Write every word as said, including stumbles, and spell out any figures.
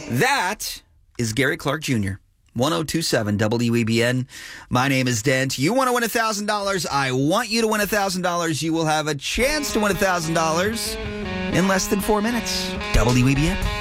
That is Gary Clark Junior one oh two point seven W E B N. My name is Dent. You want to win one thousand dollars? I want you to win one thousand dollars. You will have a chance to win one thousand dollars in less than four minutes. W E B N.